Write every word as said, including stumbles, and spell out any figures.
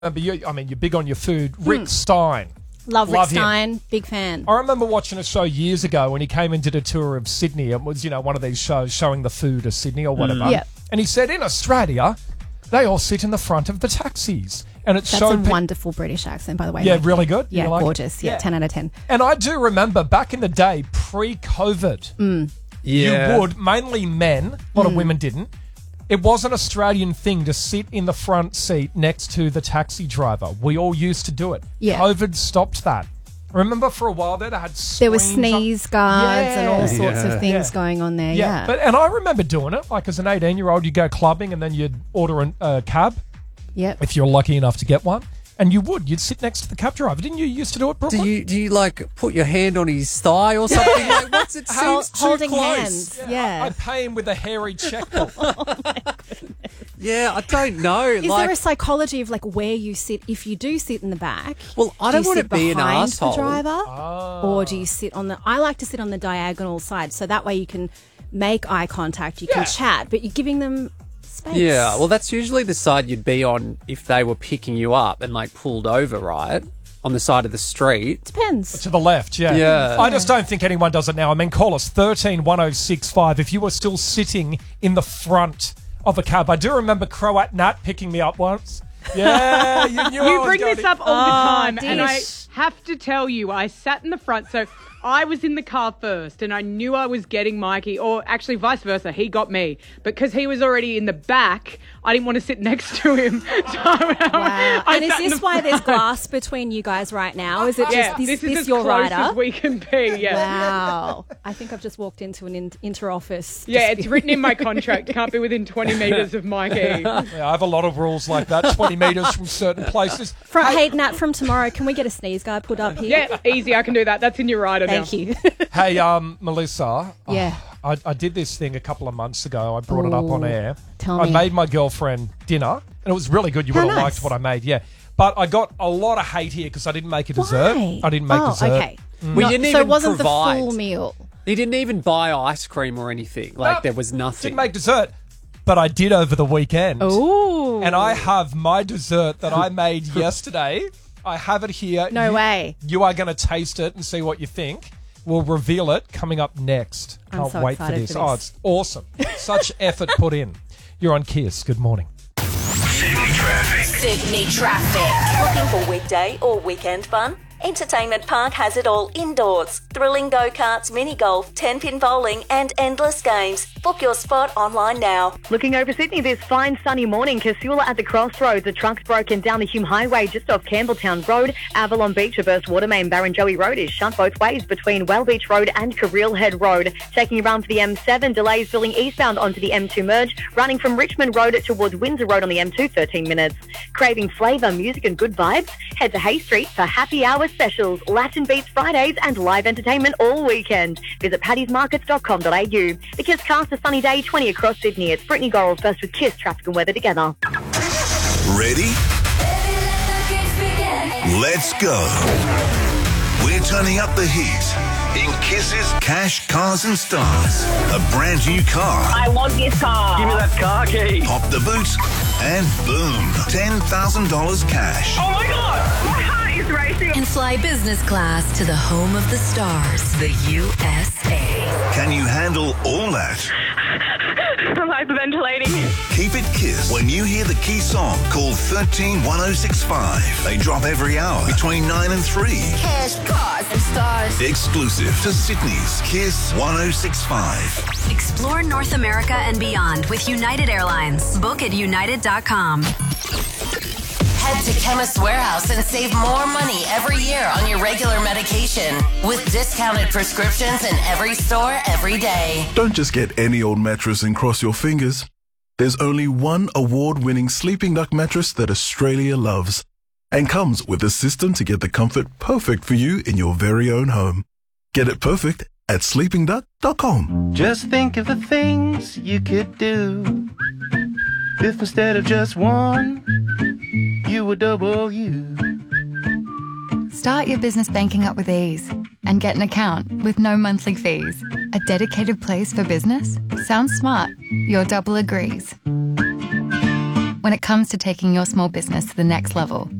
remember you, I mean, you're big on your food. Rick Stein. Love Rick Love him. Stein. Big fan. I remember watching a show years ago when he came and did a tour of Sydney. It was, you know, one of these shows showing the food of Sydney or whatever. Yep. And he said in Australia, they all sit in the front of the taxis. And it That's showed a pe- wonderful British accent, by the way. Yeah, Mike. really good. Yeah, You like it? gorgeous. Yeah, Yeah. ten out of ten. And I do remember back in the day, pre-COVID, Mm. Yeah. you would, mainly men, a lot of women didn't. It was an Australian thing to sit in the front seat next to the taxi driver. We all used to do it. Yeah. COVID stopped that. Remember for a while there, they had There were screens up- sneeze guards and all Yeah. sorts Yeah. of things Yeah. going on there. Yeah, Yeah. but and I remember doing it. Like as an eighteen-year-old, you go clubbing and then you'd order a uh, cab yep. if you're lucky enough to get one, and you would. You'd sit next to the cab driver, didn't you? You used to do it, Brooklyn. Do you do you like put your hand on his thigh or something? Like, what's it Hol- seems too holding close. hands. Yeah. I'd pay him with a hairy checkbook. Yeah, I don't know. Is like, there a psychology of like where you sit if you do sit in the back? Well, I do don't you want to sit be an behind asshole. the driver, Ah. or do you sit on the? I like to sit on the diagonal side, so that way you can make eye contact, you Yeah. can chat, but you're giving them space. Yeah, well, that's usually the side you'd be on if they were picking you up and like pulled over, right? On the side of the street. depends. To the left, yeah. Yeah. I just don't think anyone does it now. I mean, call us thirteen one oh six five if you were still sitting in the front of a cab. I do remember Croat Nat picking me up once. Yeah, you knew I You was bring going this to- up all the time, and I dish. have to tell you, I sat in the front, so I was in the car first, and I knew I was getting Mikey, or actually vice versa, he got me. But because he was already in the back, I didn't want to sit next to him. So I, Wow. I And is sat in this the why there's front. glass between you guys right now? Is it just Yeah, this, this, this is as your close rider? as we can be, yeah. Wow. I think I've just walked into an in- inter-office. Yeah, it's dispute. written in my contract, can't be within twenty metres of Mikey. Yeah, I have a lot of rules like that, twenty metres from certain places. From, hey, Nat, from tomorrow, can we get a sneeze guard put up here? Yeah, easy, I can do that. That's in your rider now. Thank you. Hey, um, Melissa. Yeah. oh, I, I did this thing a couple of months ago. I brought it up on Ooh, air. tell I me. made my girlfriend dinner, and it was really good. You How would have nice. liked what I made, yeah. But I got a lot of hate here because I didn't make a dessert. Why? I didn't make oh, dessert. okay. We Not- didn't so even it wasn't provide. the full meal. He didn't even buy ice cream or anything. Like, No, there was nothing. Didn't make dessert, but I did over the weekend. Ooh. And I have my dessert that I made yesterday. I have it here. No You- way. You are going to taste it and see what you think. We'll reveal it coming up next. I'm Can't so wait for excited this. for Oh, this. it's awesome. Such effort put in. You're on Kiss. Good morning. Sydney traffic. Sydney traffic. Looking for weekday or weekend fun? Entertainment Park has it all indoors. Thrilling go-karts, mini golf, ten-pin bowling and endless games. Book your spot online now. Looking over Sydney this fine sunny morning, Casula at the crossroads. A truck's broken down the Hume Highway just off Campbelltown Road. Avalon Beach, a burst water main. Barrenjoey Road is shut both ways between Well Beach Road and Carril Head Road. Taking around for the M seven, delays filling eastbound onto the M two merge. Running from Richmond Road towards Windsor Road on the M two, thirteen minutes. Craving flavour, music and good vibes? Head to Hay Street for happy hour specials, Latin Beats Fridays and live entertainment all weekend. Visit paddies markets dot com dot a u. The Kiss Cast, a sunny day, twenty across Sydney. It's Brittany Gorrell first with Kiss Traffic and Weather together. Ready? Let's go. We're turning up the heat in Kiss's Cash, Cars and Stars. A brand new car. I want this car. Give me that car key. Pop the boot and boom, ten thousand dollars cash. Oh my God, my heart is racing. And fly business class to the home of the stars, the U S A. Can you handle all that? I'm hyperventilating. Keep it Kiss. When you hear the key song, call thirteen one oh six five. They drop every hour between nine and three. Cash, cars, and stars. Exclusive to Sydney's Kiss one oh six five. Explore North America and beyond with United Airlines. Book at united dot com. Head to Chemist Warehouse and save more money every year on your regular medication with discounted prescriptions in every store every day. Don't just get any old mattress and cross your fingers. There's only one award-winning Sleeping Duck mattress that Australia loves and comes with a system to get the comfort perfect for you in your very own home. Get it perfect at sleeping duck dot com. Just think of the things you could do if instead of just one, you were double you. Start your business banking up with ease and get an account with no monthly fees. A dedicated place for business? Sounds smart. Your double agrees. when it comes to taking your small business to the next level.